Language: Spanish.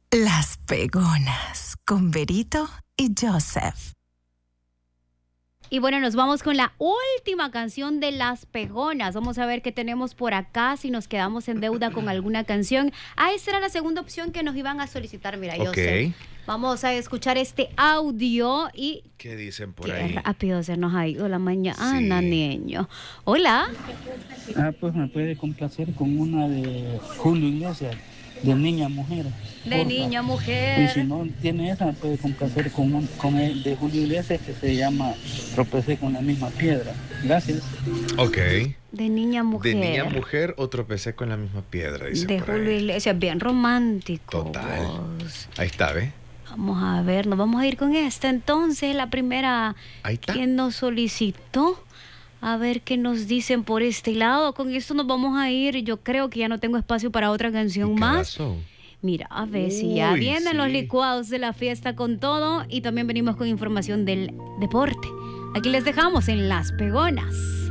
Las Pegonas, con Berito y Joseph. Y bueno, nos vamos con la última canción de Las Pegonas. Vamos a ver qué tenemos por acá, si nos quedamos en deuda con alguna canción. Esa era la segunda opción que nos iban a solicitar. Mira, Joseph. Vamos a escuchar este audio y... ¿Qué dicen por ahí? Qué rápido se nos ha ido la mañana, Sí. niño. Hola. Pues me puede complacer con una de Julio Iglesias, de Niña a Mujer. De Niña a Mujer. Y si no tiene esa, me puede complacer con el de Julio Iglesias, que se llama Tropecé con la misma piedra. Gracias. Ok. De Niña a Mujer. De Niña a Mujer o Tropecé con la misma piedra, dice De por ahí. Julio Iglesias, bien romántico. Total. Ahí está, ¿ves? Vamos a ver, nos vamos a ir con esta. Entonces, la primera Ahí está. que nos solicitó. A ver qué nos dicen por este lado. Con esto nos vamos a ir. Yo creo que ya no tengo espacio para otra canción más. Mira, a ver si ya vienen los licuados de la fiesta con todo. Y también venimos con información del deporte. Aquí les dejamos en Las Pegonas.